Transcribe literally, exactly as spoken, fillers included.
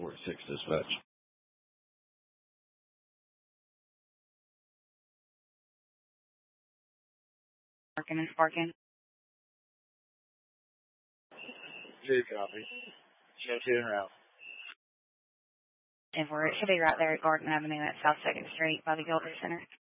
Fort six dispatch. Parking and sparking. Two copy. Show two en route. And we're, it should be right there at Garden Avenue at South second Street by the Gilder Center.